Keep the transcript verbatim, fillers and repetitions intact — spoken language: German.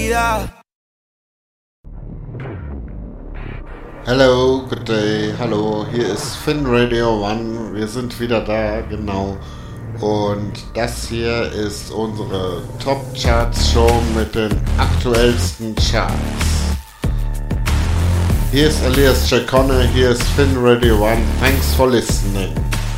yeah. Hello, good day, hallo, hier ist Finn Radio One, wir sind wieder da, genau. Und das hier ist unsere Top Charts Show mit den aktuellsten Charts. Hier ist Elias Chacone, hier ist Finn Radio One, thanks for listening.